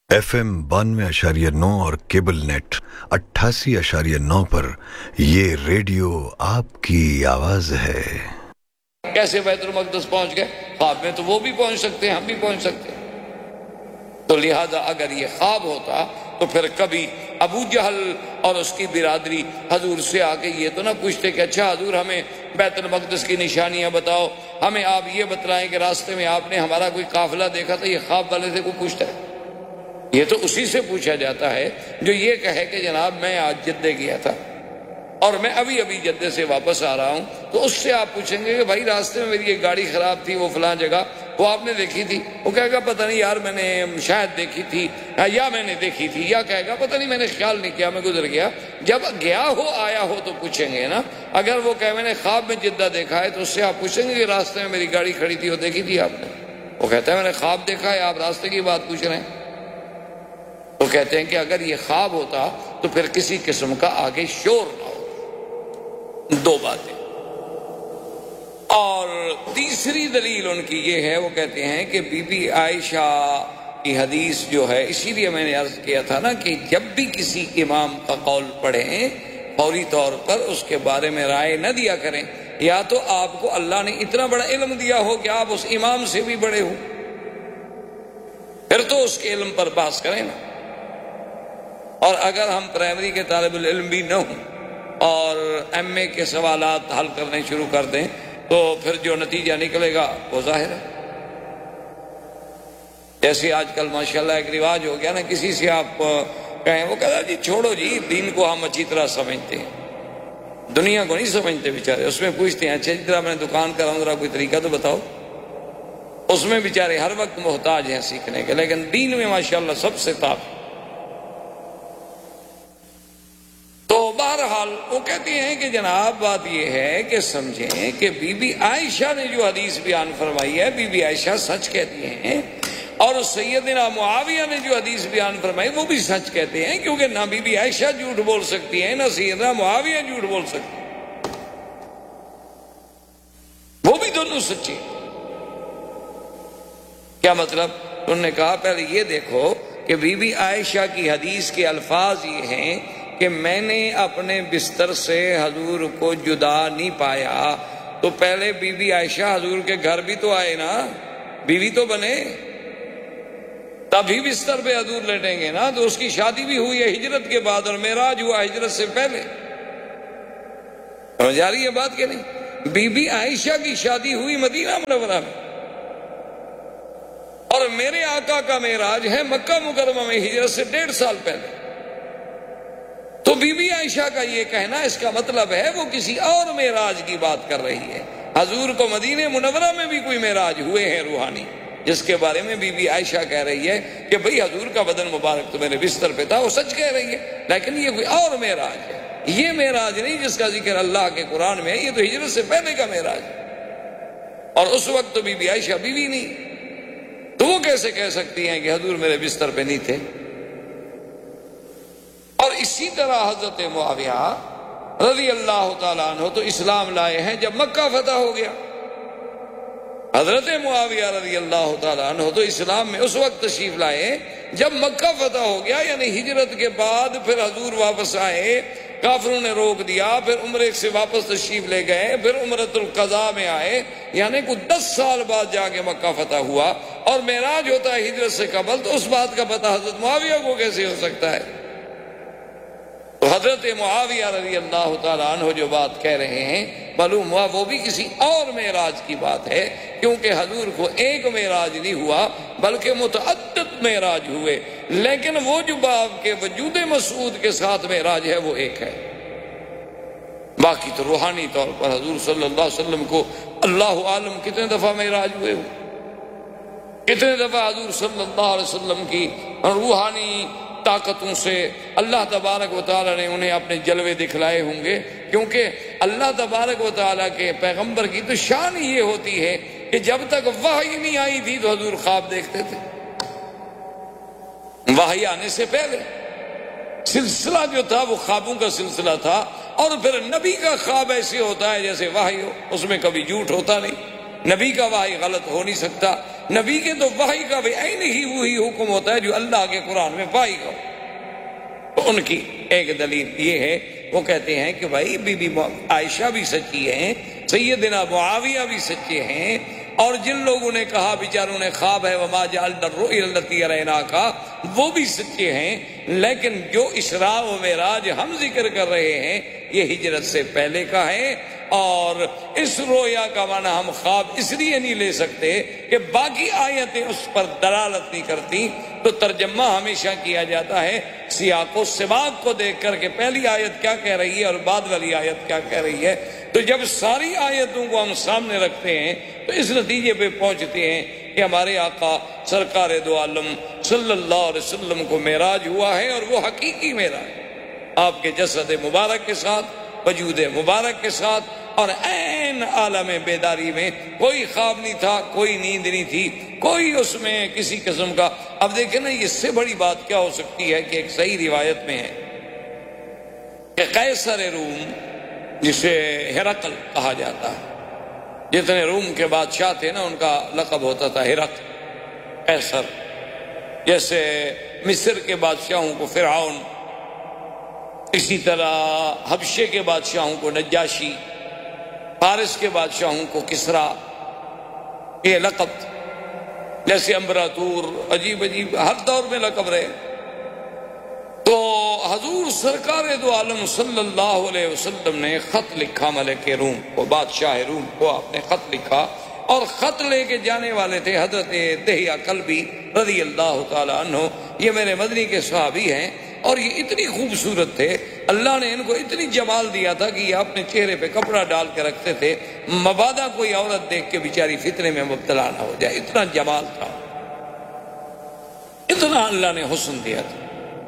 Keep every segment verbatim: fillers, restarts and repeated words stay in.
F M بانوے اشاریہ نو اور کیبل نیٹ اٹھاسی اشاریہ نو پر یہ ریڈیو آپ کی آواز ہے۔ کیسے بیت المقدس پہنچ گئے؟ خواب میں تو وہ بھی پہنچ سکتے ہیں، ہم بھی پہنچ سکتے ہیں۔ تو لہذا اگر یہ خواب ہوتا تو پھر کبھی ابو جہل اور اس کی برادری حضور سے آ کے یہ تو نہ پوچھتے کہ اچھا حضور ہمیں بیت المقدس کی نشانیاں بتاؤ، ہمیں آپ یہ بتلائیں کہ راستے میں آپ نے ہمارا کوئی قافلہ دیکھا تھا۔ یہ خواب والے سے کوئی پوچھتا ہے؟ یہ تو اسی سے پوچھا جاتا ہے جو یہ کہے کہ جناب میں آج جدے گیا تھا اور میں ابھی ابھی جدے سے واپس آ رہا ہوں، تو اس سے آپ پوچھیں گے کہ بھائی راستے میں میری ایک گاڑی خراب تھی، وہ فلاں جگہ وہ آپ نے دیکھی تھی؟ وہ کہے گا پتہ نہیں یار میں نے شاید دیکھی تھی، یا میں نے دیکھی تھی، یا کہے گا پتہ نہیں میں نے خیال نہیں کیا، میں گزر گیا۔ جب گیا ہو آیا ہو تو پوچھیں گے نا۔ اگر وہ کہے میں نے خواب میں جدہ دیکھا ہے تو اس سے آپ پوچھیں گے کہ راستے میں میری گاڑی کھڑی تھی وہ دیکھی تھی آپ نے؟ وہ کہتا ہے میں نے خواب دیکھا ہے، آپ راستے کی بات پوچھ رہے ہیں۔ وہ کہتے ہیں کہ اگر یہ خواب ہوتا تو پھر کسی قسم کا آگے شور نہ ہو۔ دو باتیں۔ اور تیسری دلیل ان کی یہ ہے، وہ کہتے ہیں کہ بی بی عائشہ کی حدیث جو ہے، اسی لیے میں نے عرض کیا تھا نا کہ جب بھی کسی امام کا قول پڑھیں فوری طور پر اس کے بارے میں رائے نہ دیا کریں، یا تو آپ کو اللہ نے اتنا بڑا علم دیا ہو کہ آپ اس امام سے بھی بڑے ہو، پھر تو اس کے علم پر بحث کریں نا۔ اور اگر ہم پرائمری کے طالب العلم بھی نہ ہوں اور ایم اے کے سوالات حل کرنے شروع کر دیں تو پھر جو نتیجہ نکلے گا وہ ظاہر ہے۔ جیسے آج کل ماشاءاللہ ایک رواج ہو گیا نا، کسی سے آپ کہیں وہ کہتا جی چھوڑو جی، دین کو ہم اچھی طرح سمجھتے ہیں، دنیا کو نہیں سمجھتے بیچارے۔ اس میں پوچھتے ہیں اچھا جس طرح میں نے دکان کر رہا ہوں ذرا کوئی طریقہ تو بتاؤ۔ اس میں بیچارے ہر وقت محتاج ہیں سیکھنے کے، لیکن دین میں ماشاءاللہ سب سے طاقت۔ تو بہرحال وہ کہتے ہیں کہ جناب بات یہ ہے کہ سمجھیں کہ بی بی عائشہ نے جو حدیث بیان فرمائی ہے، بی بی عائشہ سچ کہتی ہیں، اور سیدنا معاویہ نے جو حدیث بیان فرمائی وہ بھی سچ کہتے ہیں، کیونکہ نہ بی بی عائشہ جھوٹ بول سکتی ہیں نہ سیدنا معاویہ جھوٹ بول سکتے ہیں، وہ بھی دونوں سچے ہیں۔ کیا مطلب؟ انہوں نے کہا پہلے یہ دیکھو کہ بی بی عائشہ کی حدیث کے الفاظ یہ ہیں کہ میں نے اپنے بستر سے حضور کو جدا نہیں پایا، تو پہلے بی بی عائشہ حضور کے گھر بھی تو آئے نا، بیوی تو بنے، تبھی بستر پہ حضور لیٹیں گے نا۔ تو اس کی شادی بھی ہوئی ہے ہجرت کے بعد اور معراج ہوا ہجرت سے پہلے۔ سمجھ آ رہی ہے بات کہ نہیں؟ بی بی عائشہ کی شادی ہوئی مدینہ منورہ میں، اور میرے آقا کا معراج ہے مکہ مکرمہ میں ہجرت سے ڈیڑھ سال پہلے۔ تو بی بی عائشہ کا یہ کہنا اس کا مطلب ہے وہ کسی اور معراج کی بات کر رہی ہے۔ حضور کو مدینہ منورہ میں بھی کوئی معراج ہوئے ہیں روحانی، جس کے بارے میں بی بی عائشہ کہہ رہی ہے کہ بھئی حضور کا بدن مبارک تو میرے بستر پہ تھا، وہ سچ کہہ رہی ہے، لیکن یہ کوئی اور معراج ہے، یہ معراج نہیں جس کا ذکر اللہ کے قرآن میں ہے، یہ تو ہجرت سے پہلے کا معراج ہے، اور اس وقت تو بی بی عائشہ بیوی نہیں، تو وہ کیسے کہہ سکتی ہیں کہ حضور میرے بستر پہ نہیں تھے؟ اور اسی طرح حضرت معاویہ رضی اللہ تعالیٰ عنہ تو اسلام لائے ہیں جب مکہ فتح ہو گیا۔ حضرت معاویہ رضی اللہ تعالیٰ عنہ تو اسلام میں اس وقت تشریف لائے جب مکہ فتح ہو گیا، یعنی ہجرت کے بعد پھر حضور واپس آئے، کافروں نے روک دیا، پھر عمرے سے واپس تشریف لے گئے، پھر عمرۃ القضاء میں آئے، یعنی کچھ دس سال بعد جا کے مکہ فتح ہوا، اور معراج ہوتا ہے ہجرت سے قبل، تو اس بات کا پتہ حضرت معاویہ کو کیسے ہو سکتا ہے؟ تو حضرت معاویہ رضی اللہ تعالیٰ عنہ جو بات کہہ رہے ہیں معلوم ہوا وہ بھی کسی اور معراج کی بات ہے، کیونکہ حضور کو ایک معراج نہیں ہوا بلکہ متعدد معراج ہوئے، لیکن وہ جو باپ کے وجود مسعود کے ساتھ معراج ہے وہ ایک ہے۔ باقی تو روحانی طور پر حضور صلی اللہ علیہ وسلم کو اللہ عالم کتنے دفعہ معراج ہوئے ہو، کتنے دفعہ حضور صلی اللہ علیہ وسلم کی روحانی طاقتوں سے اللہ تبارک و تعالیٰ نے انہیں اپنے جلوے دکھلائے ہوں گے، کیونکہ اللہ تبارک و تعالیٰ کے پیغمبر کی تو شان یہ ہوتی ہے کہ جب تک وحی نہیں آئی تھی تو حضور خواب دیکھتے تھے، وحی آنے سے پہلے سلسلہ جو تھا وہ خوابوں کا سلسلہ تھا، اور پھر نبی کا خواب ایسے ہوتا ہے جیسے وحی ہو، اس میں کبھی جھوٹ ہوتا نہیں، نبی کا وحی غلط ہو نہیں سکتا، نبی کے تو وحی کا بھی عین ہی وہی حکم ہوتا ہے جو اللہ کے قرآن میں وحی کا. تو ان کی ایک دلیل یہ ہے، وہ کہتے ہیں کہ بھائی بی بی عائشہ بھی سچی ہیں، سیدنا معاویہ بھی سچے ہیں، اور جن لوگوں نے کہا بیچاروں نے خواب ہے وما جعلنا الرؤيا التي اريناك، وہ بھی سچے ہیں. لیکن جو اسراء و معراج ہم ذکر کر رہے ہیں یہ ہجرت سے پہلے کا ہے، اور اس رویا کا معنی ہم خواب اس لیے نہیں لے سکتے کہ باقی آیتیں اس پر دلالت نہیں کرتی. تو ترجمہ ہمیشہ کیا جاتا ہے سیاق و سباق کو دیکھ کر کہ پہلی آیت کیا کہہ رہی ہے اور بعد والی آیت کیا کہہ رہی ہے. تو جب ساری آیتوں کو ہم سامنے رکھتے ہیں تو اس نتیجے پہ پہنچتے ہیں کہ ہمارے آقا سرکار دو عالم صلی اللہ علیہ وسلم کو معراج ہوا ہے، اور وہ حقیقی معراج آپ کے جسد مبارک کے ساتھ، وجود مبارک کے ساتھ، اور عین عالم بیداری میں. کوئی خواب نہیں تھا، کوئی نیند نہیں تھی، کوئی اس میں کسی قسم کا. اب دیکھیں نا، اس سے بڑی بات کیا ہو سکتی ہے کہ ایک صحیح روایت میں ہے کہ قیصر روم، جسے ہرقل کہا جاتا ہے، جتنے روم کے بادشاہ تھے نا ان کا لقب ہوتا تھا ہرقل، قیصر. جیسے مصر کے بادشاہوں کو فرعون، اسی طرح حبشے کے بادشاہوں کو نجاشی، فارس کے بادشاہوں کو کسرا، یہ لقب. جیسے امبراطور، عجیب عجیب ہر دور میں لقب رہے. تو حضور سرکار دو عالم صلی اللہ علیہ وسلم نے خط لکھا ملک روم کو، بادشاہ روم کو آپ نے خط لکھا، اور خط لے کے جانے والے تھے حضرت دہیہ کلبی رضی اللہ تعالی عنہ. یہ میرے مدنی کے صحابی ہیں، اور یہ اتنی خوبصورت تھے، اللہ نے ان کو اتنی جمال دیا تھا کہ یہ اپنے چہرے پہ کپڑا ڈال کے رکھتے تھے، مبادا کوئی عورت دیکھ کے بیچاری فتنے میں مبتلا نہ ہو جائے. اتنا جمال تھا، اتنا اللہ نے حسن دیا تھا.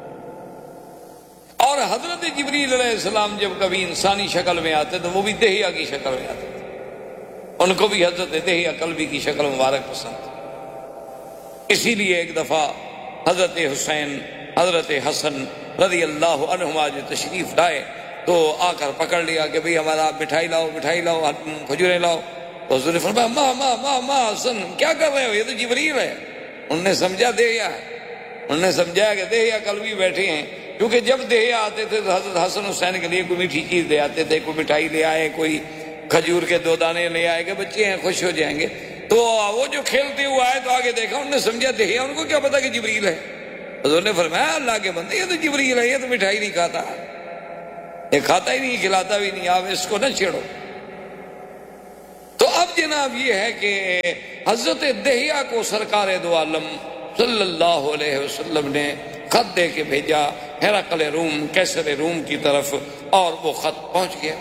اور حضرت جبریل علیہ السلام جب کبھی انسانی شکل میں آتے تو وہ بھی دہیہ کی شکل میں آتے تھے. ان کو بھی حضرت دہیہ کلبی کی شکل مبارک پسند تھی. اسی لیے ایک دفعہ حضرت حسین، حضرت حسن رضی اللہ عنہما جو تشریف لائے تو آ کر پکڑ لیا کہ بھئی ہمارا آپ مٹھائی لاؤ، مٹھائی لاؤ، کھجوریں لاؤ. تو حضور نے فرمایا ماں ماں ماں ماں حسن کیا کر رہے ہو، یہ تو جبریل ہے. انہوں نے سمجھا دہیہ ہے، انہوں نے سمجھایا کہ دہیہ کلبی بیٹھے ہیں. کیونکہ جب دہیہ آتے تھے تو حضرت حسن حسین کے لیے کوئی میٹھی چیز لے آتے تھے، کوئی مٹھائی لے آئے، کوئی کھجور کے دو دانے لے آئے کہ بچے ہیں خوش ہو جائیں گے. تو وہ جو کھیلتے ہوئے آئے تو آگے دیکھا، انہوں نے سمجھا دہیہ، ان کو کیا پتا کہ جبریل ہے. حضور نے فرمایا اللہ کے بندے یہ تو جبریل ہے، یہ تو مٹھائی نہیں کھاتا، یہ کھاتا ہی نہیں، کھلاتا بھی نہیں، آپ اس کو نہ چھیڑو. تو اب جناب یہ ہے کہ حضرت دہیہ کو سرکار دو عالم صلی اللہ علیہ وسلم نے خط دے کے بھیجا ہرقل روم، قیصر روم کی طرف، اور وہ خط پہنچ گیا.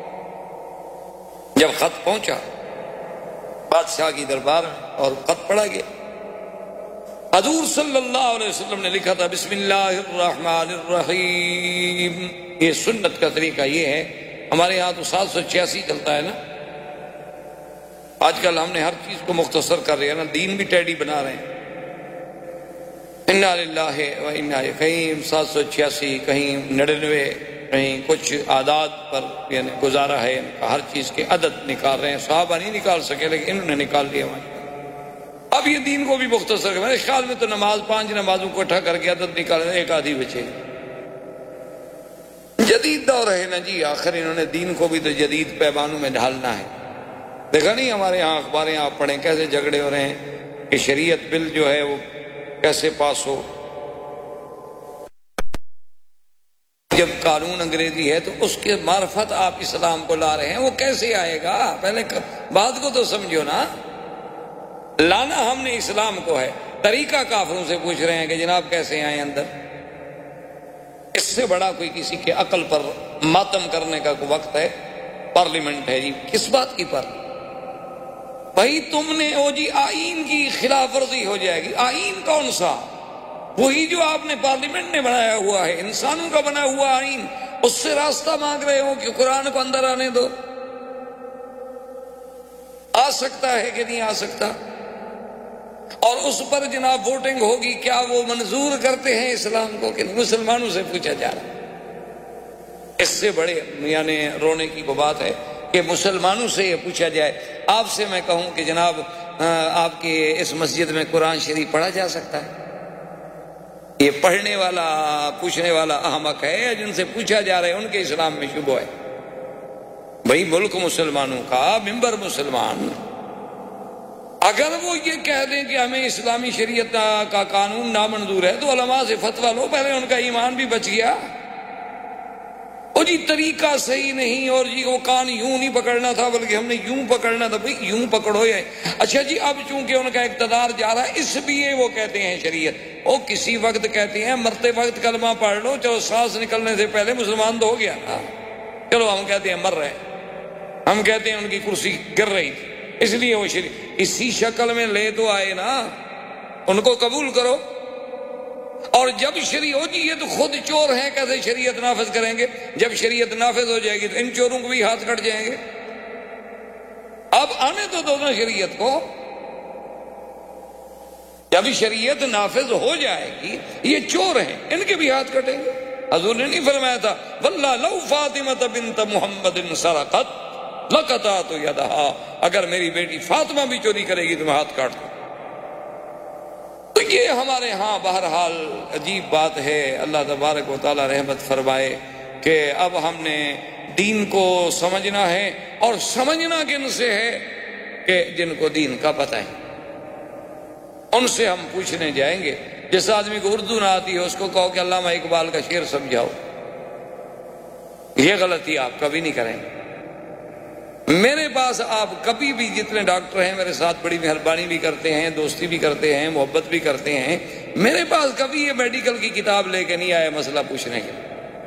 جب خط پہنچا بادشاہ کی دربار میں اور خط پڑھا گیا، حضور صلی اللہ علیہ وسلم نے لکھا تھا بسم اللہ الرحمن الرحیم. یہ سنت کا طریقہ یہ ہے. ہمارے یہاں تو سات سو چھیاسی چلتا ہے نا، آج کل ہم نے ہر چیز کو مختصر کر رہے ہیں نا، دین بھی ٹیڈی بنا رہے ہیں. انا للہ و انا الیہ، سات سو چھیاسی، کہیں نڑنوے، کہیں کچھ اعداد پر یعنی گزارا ہے، ہر چیز کے عدد نکال رہے ہیں. صحابہ نہیں نکال سکے لیکن انہوں نے نکال لیا. اب یہ دین کو بھی مختصر کر، میرے خیال میں تو نماز پانچ نمازوں کو اٹھا کر کے عدد نکالے، ایک آدھی بچے. جدید دور ہے نا جی، آخر انہوں نے دین کو بھی تو جدید پیمانوں میں ڈھالنا ہے. دیکھا نہیں ہمارے یہاں اخباریں آپ پڑھیں کیسے جھگڑے ہو رہے ہیں کہ شریعت بل جو ہے وہ کیسے پاس ہو. جب قانون انگریزی ہے تو اس کے معرفت آپ اسلام کو لا رہے ہیں، وہ کیسے آئے گا؟ پہلے بات کو تو سمجھو نا. لانا ہم نے اسلام کو ہے، طریقہ کافروں سے پوچھ رہے ہیں کہ جناب کیسے آئیں اندر. اس سے بڑا کوئی کسی کے عقل پر ماتم کرنے کا کوئی وقت ہے؟ پارلیمنٹ ہے جی، کس بات کی پر بھائی تم نے او جی آئین کی خلاف ورزی ہو جائے گی. آئین کون سا؟ وہی جو آپ نے پارلیمنٹ نے بنایا ہوا ہے، انسانوں کا بنا ہوا آئین. اس سے راستہ مانگ رہے ہو کہ قرآن کو اندر آنے دو. آ سکتا ہے کہ نہیں آ سکتا؟ اور اس پر جناب ووٹنگ ہوگی، کیا وہ منظور کرتے ہیں اسلام کو کہ مسلمانوں سے پوچھا جا رہا ہے. اس سے بڑے یعنی رونے کی وہ بات ہے کہ مسلمانوں سے یہ پوچھا جائے. آپ سے میں کہوں کہ جناب آپ کی اس مسجد میں قرآن شریف پڑھا جا سکتا ہے؟ یہ پڑھنے والا پوچھنے والا احمق ہے، جن سے پوچھا جا رہا ہے ان کے اسلام میں شبہ ہے۔ بھئی ملک مسلمانوں کا، ممبر مسلمان، اگر وہ یہ کہہ دیں کہ ہمیں اسلامی شریعت کا قانون نامنظور ہے تو علماء سے فتویٰ لو، پہلے ان کا ایمان بھی بچ گیا۔ اور جی طریقہ صحیح نہیں، اور جی وہ کان یوں نہیں پکڑنا تھا بلکہ ہم نے یوں پکڑنا تھا۔ بھئی یوں پکڑو یا اچھا جی اب چونکہ ان کا اقتدار جا رہا ہے اس لیے وہ کہتے ہیں شریعت۔ وہ کسی وقت کہتے ہیں مرتے وقت کلمہ پڑھ لو، چلو سانس نکلنے سے پہلے مسلمان تو ہو گیا نا، چلو ہم کہتے ہیں مر رہے ہیں، ہم کہتے ہیں ان کی کرسی گر رہی تھی اس لیے وہ شریعت اسی شکل میں لے تو آئے نا، ان کو قبول کرو۔ اور جب شریعت ہو جی یہ تو خود چور ہیں، کیسے شریعت نافذ کریں گے؟ جب شریعت نافذ ہو جائے گی تو ان چوروں کو بھی ہاتھ کٹ جائیں گے۔ اب آنے تو دو نا شریعت کو، جب شریعت نافذ ہو جائے گی یہ چور ہیں ان کے بھی ہاتھ کٹیں گے۔ حضور نے نہیں فرمایا تھا واللہ لو فاطمہ بنت محمد سرقت لقطعت یدہا، اگر میری بیٹی فاطمہ بھی چوری کرے گی تو میں ہاتھ کاٹ دوں۔ تو یہ ہمارے ہاں بہرحال عجیب بات ہے۔ اللہ تبارک و تعالی رحمت فرمائے کہ اب ہم نے دین کو سمجھنا ہے، اور سمجھنا کن سے ہے کہ جن کو دین کا پتہ ہے ان سے ہم پوچھنے جائیں گے۔ جس آدمی کو اردو نہ آتی ہے اس کو کہو کہ علامہ اقبال کا شعر سمجھاؤ، یہ غلطی آپ کبھی نہیں کریں گے۔ میرے پاس آپ کبھی بھی، جتنے ڈاکٹر ہیں میرے ساتھ بڑی مہربانی بھی کرتے ہیں، دوستی بھی کرتے ہیں، محبت بھی کرتے ہیں، میرے پاس کبھی یہ میڈیکل کی کتاب لے کے نہیں آئے مسئلہ پوچھنے کے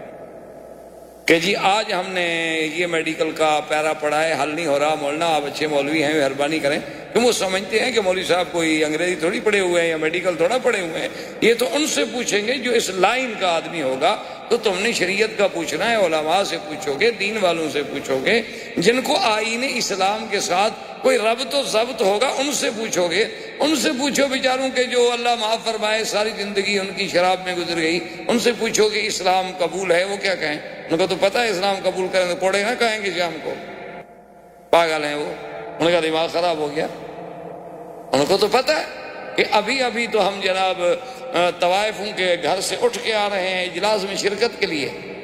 کہ جی آج ہم نے یہ میڈیکل کا پیرا پڑھا ہے، حل نہیں ہو رہا، مولانا آپ اچھے مولوی ہیں مہربانی کریں۔ کہ وہ سمجھتے ہیں کہ مولوی صاحب کوئی انگریزی تھوڑی پڑھے ہوئے ہیں یا میڈیکل تھوڑا پڑھے ہوئے ہیں، یہ تو ان سے پوچھیں گے جو اس لائن کا آدمی ہوگا۔ تو تم نے شریعت کا پوچھنا ہے، علماء سے پوچھو گے، دین والوں سے پوچھو گے، جن کو آئین اسلام کے ساتھ کوئی ربط و ضبط ہوگا ان سے پوچھو گے۔ ان سے پوچھو بیچاروں کے جو اللہ معاف فرمائے ساری زندگی ان کی شراب میں گزر گئی، ان سے پوچھو کہ اسلام قبول ہے، وہ کیا کہیں؟ ان کو تو پتہ ہے اسلام قبول کریں تو کوڑے نہ کہیں گے شام کو، پاگل ہیں وہ، ان کا دماغ خراب ہو گیا۔ ان کو تو پتہ ہے کہ ابھی ابھی تو ہم جناب طوائفوں کے گھر سے اٹھ کے آ رہے ہیں اجلاس میں شرکت کے لیے،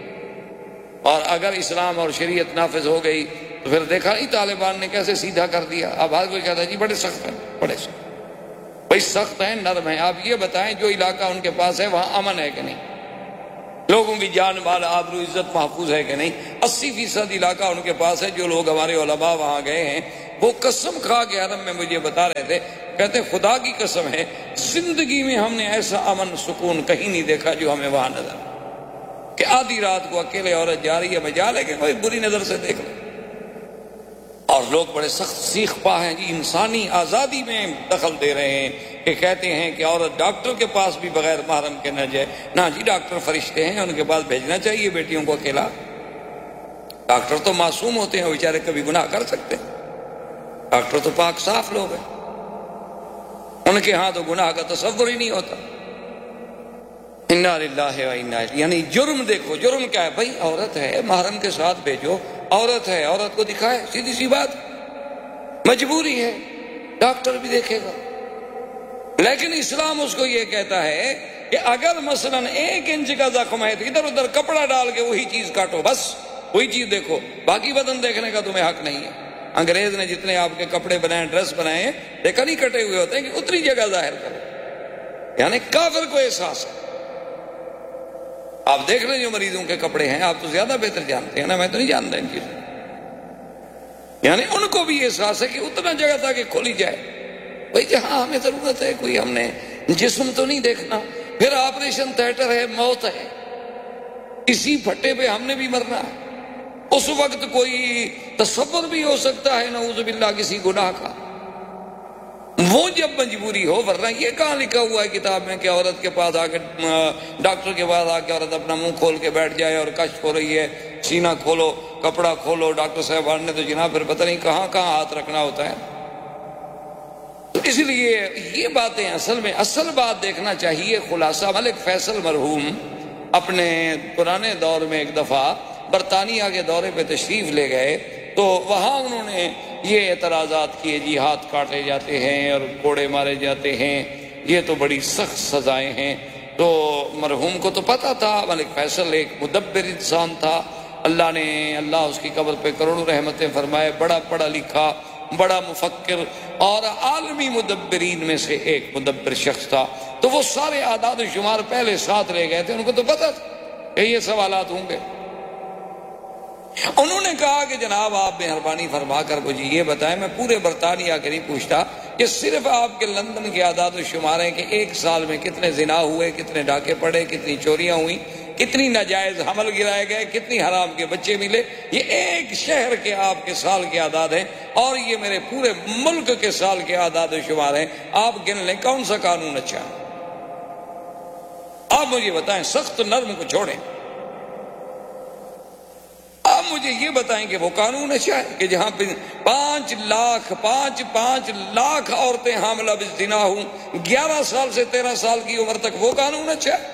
اور اگر اسلام اور شریعت نافذ ہو گئی تو پھر دیکھا نہیں طالبان نے کیسے سیدھا کر دیا۔ اب ہر کوئی کہتا ہے جی بڑے سخت ہیں، بڑے سخت، بھائی سخت ہیں نرم ہیں۔ آپ یہ بتائیں جو علاقہ ان کے پاس ہے وہاں امن ہے کہ نہیں؟ لوگوں کی جان مال آبرو عزت محفوظ ہے کہ نہیں؟ اسی فیصد علاقہ ان کے پاس ہے۔ جو لوگ ہمارے علماء وہاں گئے ہیں وہ قسم کھا کے حرم میں مجھے بتا رہے تھے، کہتے خدا کی قسم ہے زندگی میں ہم نے ایسا امن سکون کہیں نہیں دیکھا جو ہمیں وہاں نظر، کہ آدھی رات کو اکیلے عورت جا رہی ہے مجال ہے کہ کوئی بری نظر سے دیکھ لے، اور لوگ بڑے سخت سیخ پا ہیں جی، انسانی آزادی میں دخل دے رہے ہیں کہ کہتے ہیں کہ عورت ڈاکٹر کے پاس بھی بغیر محرم کے نہ جائے۔ نہ جی، ڈاکٹر فرشتے ہیں، ان کے پاس بھیجنا چاہیے بیٹیوں کو اکیلا۔ ڈاکٹر تو معصوم ہوتے ہیں، بیچارے کبھی گناہ کر سکتے ہیں، ڈاکٹر تو پاک صاف لوگ ہیں، ان کے ہاں تو گناہ کا تصور ہی نہیں ہوتا۔ انا للہ و انا الیہ، یعنی جرم دیکھو، جرم کیا ہے بھائی؟ عورت ہے، محرم کے ساتھ بھیجو، عورت ہے، عورت کو دکھائے، سیدھی سی بات، مجبوری ہے، ڈاکٹر بھی دیکھے گا۔ لیکن اسلام اس کو یہ کہتا ہے کہ اگر مثلا ایک انچ کا زخم ہے تو ادھر ادھر کپڑا ڈال کے وہی چیز کاٹو، بس وہی چیز دیکھو، باقی بدن دیکھنے کا تمہیں حق نہیں ہے۔ انگریز نے جتنے آپ کے کپڑے بنائے، ڈریس بنائے ہیں، دیکھا نہیں کٹے ہوئے ہوتے ہیں کہ اتنی جگہ ظاہر کرو، یعنی کافر کو احساس ہے۔ آپ دیکھ لیں جو مریضوں کے کپڑے ہیں، آپ تو زیادہ بہتر جانتے ہیں نا، میں تو نہیں جانتا ان چیزوں، یعنی ان کو بھی احساس ہے کہ اتنا جگہ تھا کہ کھولی جائے، بھائی جہاں ہمیں ضرورت ہے، کوئی ہم نے جسم تو نہیں دیکھنا۔ پھر آپریشن تھیٹر ہے، موت ہے، اسی پھٹے پہ ہم نے بھی مرنا ہے۔ اس وقت کوئی تصور بھی ہو سکتا ہے نعوذ باللہ کسی گناہ کا، وہ جب مجبوری ہو، ورنہ یہ کہاں لکھا ہوا ہے کتاب میں کہ عورت کے پاس آ کے، ڈاکٹر کے پاس آ کے عورت اپنا منہ کھول کے بیٹھ جائے اور کشف ہو رہی ہے، سینہ کھولو، کپڑا کھولو، ڈاکٹر صاحب نے تو جناب پھر پتہ نہیں کہاں کہاں ہاتھ رکھنا ہوتا ہے۔ تو اس لیے یہ باتیں اصل میں اصل بات دیکھنا چاہیے۔ خلاصہ، ملک فیصل مرحوم اپنے پرانے دور میں ایک دفعہ برطانیہ کے دورے پہ تشریف لے گئے تو وہاں انہوں نے یہ اعتراضات کیے، جی ہاتھ کاٹے جاتے ہیں اور کوڑے مارے جاتے ہیں، یہ تو بڑی سخت سزائیں ہیں۔ تو مرحوم کو تو پتہ تھا، ملک فیصل ایک مدبر انسان تھا، اللہ نے اللہ اس کی قبر پہ کروڑوں رحمتیں فرمائے، بڑا پڑھا لکھا، بڑا مفکر اور عالمی مدبرین میں سے ایک مدبر شخص تھا۔ تو وہ سارے اعداد و شمار پہلے ساتھ لے گئے تھے، ان کو تو پتہ تھا کہ یہ سوالات ہوں گے۔ انہوں نے کہا کہ جناب آپ مہربانی فرما کر مجھے یہ بتائیں، میں پورے برطانیہ کے نہیں پوچھتا، کہ صرف آپ کے لندن کے اعداد و شمار ہیں کہ ایک سال میں کتنے زنا ہوئے، کتنے ڈاکے پڑے، کتنی چوریاں ہوئیں، کتنی ناجائز حمل گرائے گئے، کتنی حرام کے بچے ملے، یہ ایک شہر کے آپ کے سال کے اعداد ہیں، اور یہ میرے پورے ملک کے سال کے اعداد و شمار ہیں، آپ گن لیں کون سا قانون اچھا ہے؟ آپ مجھے بتائیں، سخت نرم کو چھوڑیں، آپ مجھے یہ بتائیں کہ وہ قانون اچھا ہے کہ جہاں پہ پانچ لاکھ پانچ پانچ لاکھ عورتیں حاملہ بالزنا ہوں گیارہ سال سے تیرہ سال کی عمر تک، وہ قانون اچھا ہے؟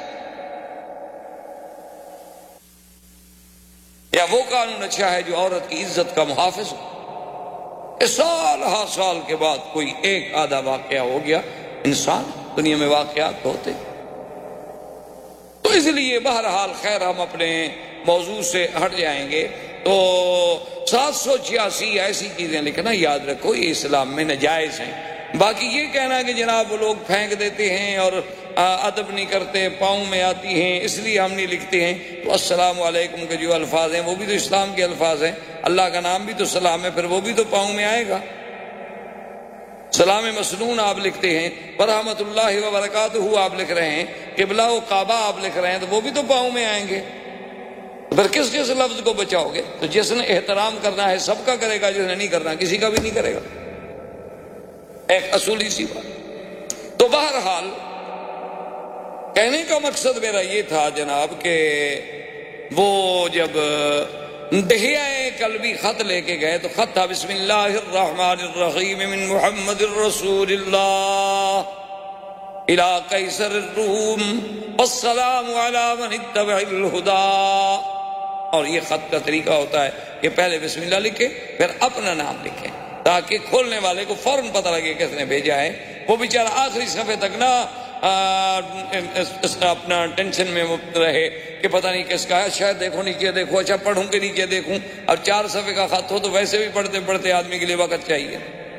یا وہ قانون اچھا ہے جو عورت کی عزت کا محافظ ہو؟ سال ہر سال کے بعد کوئی ایک آدھا واقعہ ہو گیا، انسان دنیا میں واقعات ہوتے۔ تو اس لیے بہرحال خیر ہم اپنے موضوع سے ہٹ جائیں گے۔ تو سات سو چھیاسی ایسی چیزیں لکھنا یاد رکھو، یہ اسلام میں ناجائز ہیں۔ باقی یہ کہنا کہ جناب وہ لوگ پھینک دیتے ہیں اور ادب نہیں کرتے، پاؤں میں آتی ہیں اس لیے ہم نہیں لکھتے ہیں، تو السلام علیکم کے جو الفاظ ہیں وہ بھی تو اسلام کے الفاظ ہیں، اللہ کا نام بھی تو سلام ہے، پھر وہ بھی تو پاؤں میں آئے گا۔ سلام مسنون آپ لکھتے ہیں، ورحمۃ اللہ وبرکاتہ آپ لکھ رہے ہیں، قبلہ و کعبہ آپ لکھ رہے ہیں، تو وہ بھی تو پاؤں میں آئیں گے۔ پھر کس کس لفظ کو بچاؤ گے؟ تو جس نے احترام کرنا ہے سب کا کرے گا، جس نے نہیں کرنا کسی کا بھی نہیں کرے گا، ایک اصولی سی بات۔ تو بہرحال کہنے کا مقصد میرا یہ تھا جناب کہ وہ جب دہیہ قلبی خط لے کے گئے تو خط تھا بسم اللہ الرحمن الرحیم من محمد الرسول اللہ الى قیصر الروم والسلام علی من اتبع الہدی۔ اور یہ خط کا طریقہ ہوتا ہے کہ پہلے بسم اللہ لکھے پھر اپنا نام لکھیں تاکہ کھولنے والے کو فوراً پتہ لگے کس نے بھیجا ہے، وہ بیچارہ آخری صفحے تک نہ اپنا ٹینشن میں رہے کہ پتہ نہیں کس کا ہے، شاید دیکھو نیچے دیکھو، اچھا پڑھوں کہ نیچے دیکھوں۔ اب چار صفحے کا خط ہو تو ویسے بھی پڑھتے پڑھتے آدمی کے لیے وقت چاہیے،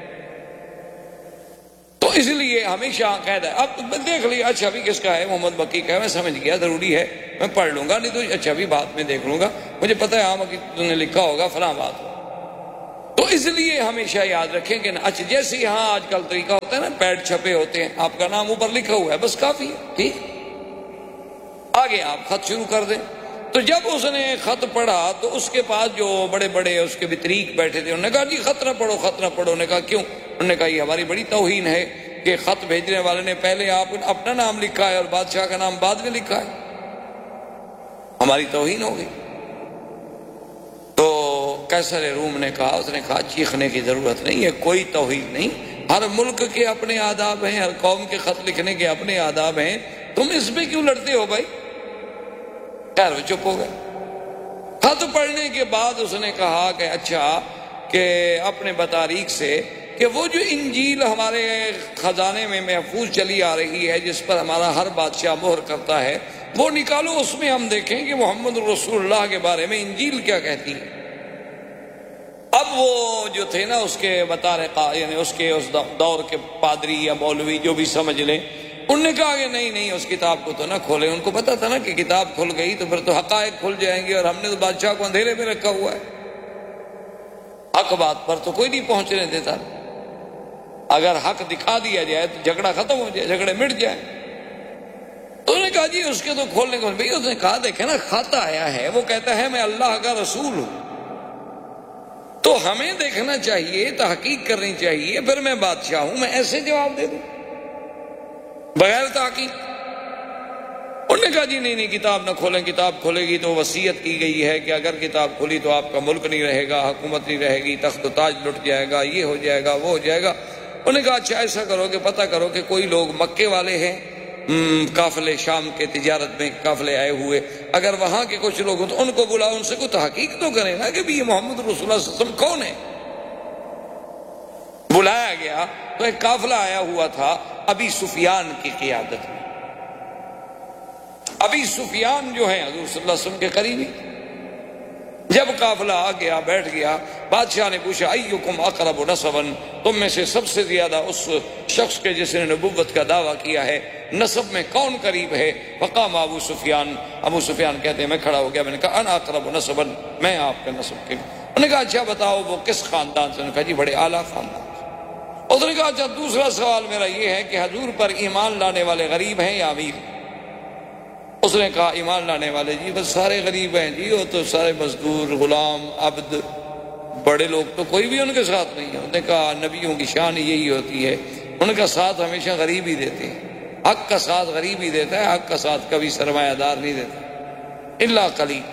تو اس لیے ہمیشہ قید ہے۔ اب دیکھ لیا اچھا بھی کس کا ہے، محمد مکی کا ہے، میں سمجھ گیا ضروری ہے میں پڑھ لوں گا، نہیں تو اچھا بھی بعد میں دیکھ لوں گا، مجھے پتہ ہے ہاں تم نے لکھا ہوگا فلاں بات ہو۔ تو اس لیے ہمیشہ یاد رکھیں کہ اچھا جیسے یہاں آج کل طریقہ ہوتا ہے نا، پیڈ چھپے ہوتے ہیں، آپ کا نام اوپر لکھا ہوا ہے بس کافی ہے، ٹھیک، آگے آپ خط شروع کر دیں۔ تو جب اس نے خط پڑھا تو اس کے پاس جو بڑے بڑے اس کے بطریق بیٹھے تھے، انہوں نے کہا جی خط نہ پڑھو خط نہ پڑھو۔ انہوں نے کہا کیوں؟ انہوں نے کہا یہ ہماری بڑی توہین ہے کہ خط بھیجنے والے نے پہلے آپ اپنا نام لکھا ہے اور بادشاہ کا نام بعد میں لکھا ہے، ہماری توہین ہو گئی۔ تو قیصر روم نے کہا، اس نے کہا چیخنے کی ضرورت نہیں ہے، کوئی توہین نہیں، ہر ملک کے اپنے آداب ہیں، ہر قوم کے خط لکھنے کے اپنے آداب ہیں، تم اس پہ کیوں لڑتے ہو بھائی؟ خیر وہ چپ ہو گئے۔ خط پڑھنے کے بعد اس نے کہا کہ اچھا کہ اپنے بطاریق سے کہ وہ جو انجیل ہمارے خزانے میں محفوظ چلی آ رہی ہے جس پر ہمارا ہر بادشاہ مہر کرتا ہے وہ نکالو، اس میں ہم دیکھیں کہ محمد رسول اللہ کے بارے میں انجیل کیا کہتی ہے۔ اب وہ جو تھے نا اس کے بطارقہ یعنی اس کے اس دور کے پادری یا مولوی جو بھی سمجھ لیں، انہوں نے کہا کہ نہیں نہیں اس کتاب کو تو نہ کھولیں۔ ان کو پتا تھا نا کہ کتاب کھل گئی تو پھر تو حقائق کھل جائیں گے، اور ہم نے تو بادشاہ کو اندھیرے میں رکھا ہوا ہے، حق بات پر تو کوئی نہیں پہنچنے دیتا، اگر حق دکھا دیا جائے تو جھگڑا ختم ہو جائے، جھگڑے مٹ جائیں۔ تو انہوں نے کہا جی اس کے تو کھولنے کو بھائی، اس نے کہا دیکھیں نا خط آیا ہے، وہ کہتا ہے میں اللہ کا رسول ہوں، تو ہمیں دیکھنا چاہیے، تحقیق کرنی چاہیے، پھر میں بادشاہ ہوں میں ایسے جواب دے دوں بغیر تحقیق؟ انہوں نے کہا جی نہیں نہیں کتاب نہ کھولیں، کتاب کھولے گی تو وصیت کی گئی ہے کہ اگر کتاب کھلی تو آپ کا ملک نہیں رہے گا، حکومت نہیں رہے گی، تخت و تاج لٹ جائے گا، یہ ہو جائے گا وہ ہو جائے گا۔ انہوں نے کہا اچھا ایسا کرو کہ پتہ کرو کہ کوئی لوگ مکے والے ہیں قافلے شام کے تجارت میں قافلے آئے ہوئے، اگر وہاں کے کچھ لوگ ہوں تو ان کو بلاؤ، ان سے کوئی تحقیق تو کریں نا کہ بھی یہ محمد رسول اللہ صلی اللہ علیہ وسلم کون ہے۔ بلایا گیا تو ایک قافلہ آیا ہوا تھا ابی سفیان کی قیادت میں۔ ابی سفیان جو ہیں حضور صلی اللہ علیہ وسلم کے قریبی، جب قافلہ آ گیا بیٹھ گیا، بادشاہ نے پوچھا ایکم اقرب نسبا، تم میں سے سب سے زیادہ اس شخص کے جس نے نبوت کا دعویٰ کیا ہے نسب میں کون قریب ہے؟ فقام ابو سفیان، ابو سفیان کہتے ہیں میں کھڑا ہو گیا، میں نے کہا انا اقرب نسبا، میں آپ کے نسب کے۔ انہوں نے کہا اچھا بتاؤ وہ کس خاندان سے؟ انہوں نے کہا جی بڑے اعلیٰ خاندان سے۔ اس نے کہا اچھا دوسرا سوال میرا یہ ہے کہ حضور پر ایمان لانے والے غریب ہیں یا امیر؟ اس نے کہا ایمان لانے والے جی بس سارے غریب ہیں جی، وہ تو سارے مزدور، غلام، عبد، بڑے لوگ تو کوئی بھی ان کے ساتھ نہیں ہے۔ انہوں نے کہا نبیوں کی شان یہی ہوتی ہے، ان کا ساتھ ہمیشہ غریب ہی دیتے ہیں، حق کا ساتھ غریب ہی دیتا ہے، حق کا ساتھ کبھی سرمایہ دار نہیں دیتا الا قلیل۔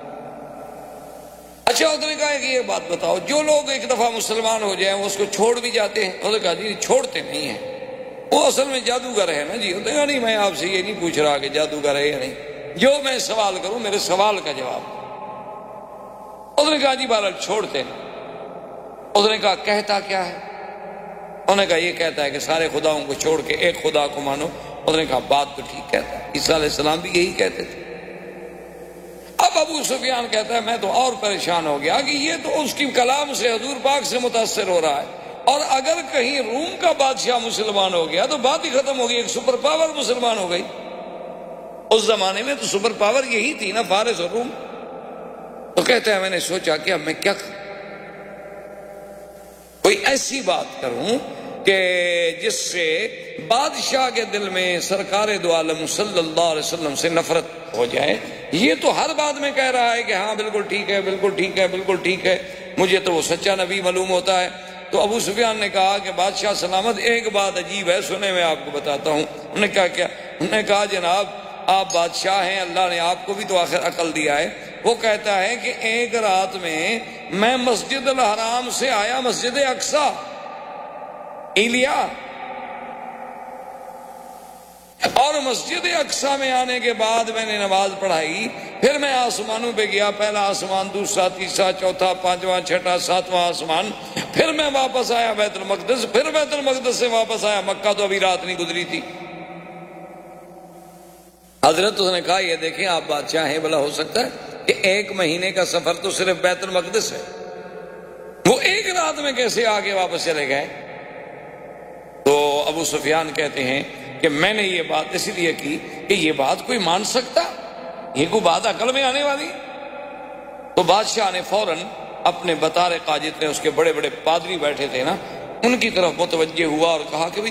اچھا انہوں نے کہا کہ یہ بات بتاؤ جو لوگ ایک دفعہ مسلمان ہو جائیں وہ اس کو چھوڑ بھی جاتے ہیں؟ انہوں نے کہا جی چھوڑتے نہیں ہیں، وہ اصل میں جادوگر ہے نا جی۔ انہوں نے کہا نہیں میں آپ سے یہ نہیں پوچھ رہا کہ جادوگر ہے یا نہیں، جو میں سوال کروں میرے سوال کا جواب۔ انہوں نے کہا جی بہرحال چھوڑتے ہیں۔ انہوں نے کہا کہتا کیا ہے؟ انہوں نے کہا یہ کہتا ہے کہ سارے خداؤں کو چھوڑ کے ایک خدا کو مانو۔ انہوں نے کہا بات تو ٹھیک کہتا ہے، عیسیٰ علیہ السلام بھی یہی کہتے تھے۔ اب ابو سفیان کہتا ہے میں تو اور پریشان ہو گیا کہ یہ تو اس کی کلام سے حضور پاک سے متاثر ہو رہا ہے، اور اگر کہیں روم کا بادشاہ مسلمان ہو گیا تو بات ہی ختم ہو گئی، ایک سپر پاور مسلمان ہو گئی۔ اس زمانے میں تو سپر پاور یہی تھی نا، فارس اور روم۔ تو کہتے ہیں میں نے سوچا کہ اب میں کیا کروں، کوئی ایسی بات کروں کہ جس سے بادشاہ کے دل میں سرکار دو عالم صلی اللہ علیہ وسلم سے نفرت ہو جائے۔ یہ تو ہر بات میں کہہ رہا ہے کہ ہاں بالکل ٹھیک ہے، بالکل ٹھیک ہے، بالکل ٹھیک ہے، مجھے تو وہ سچا نبی معلوم ہوتا ہے۔ تو ابو سفیان نے کہا کہ بادشاہ سلامت ایک بات عجیب ہے، سنیں میں آپ کو بتاتا ہوں۔ انہوں نے کہا کیا؟ انہوں نے کہا جناب آپ بادشاہ ہیں، اللہ نے آپ کو بھی تو آخر عقل دیا ہے۔ وہ کہتا ہے کہ ایک رات میں میں مسجد الحرام سے آیا مسجد اقصی ایلیا، اور مسجد اقصی میں آنے کے بعد میں نے نماز پڑھائی، پھر میں آسمانوں پہ گیا، پہلا آسمان، دوسرا، تیسرا، چوتھا، پانچواں، چھٹا، ساتواں آسمان، پھر میں واپس آیا بیت المقدس، پھر بیت المقدس سے واپس آیا مکہ، تو ابھی رات نہیں گزری تھی۔ حضرت اس نے کہا یہ دیکھیں آپ بادشاہ ہیں، بھلا ہو سکتا ہے کہ ایک مہینے کا سفر تو صرف بیت المقدس ہے، وہ ایک رات میں کیسے آگے واپس چلے گئے؟ تو ابو سفیان کہتے ہیں کہ میں نے یہ بات اس لیے کی کہ یہ بات کوئی مان سکتا، یہ کوئی بات عقل میں آنے والی؟ تو بادشاہ نے فوراً اپنے بطارقہ، جتنے اس کے بڑے بڑے پادری بیٹھے تھے نا، ان کی طرف متوجہ ہوا اور کہا کہ